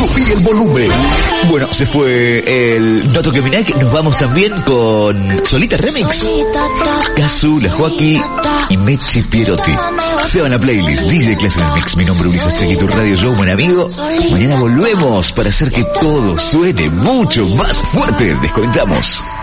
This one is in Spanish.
Subí el volumen. Bueno, se fue el Noto que Minac. Nos vamos también con Solita Remix, Kazu, La Joaquí y Mechi Pierotti. Se van a playlist DJ Class en el Mix. Mi nombre es Ulises Chequi, tu radio show, buen amigo. Mañana volvemos para hacer que todo suene mucho más fuerte. Desconectamos.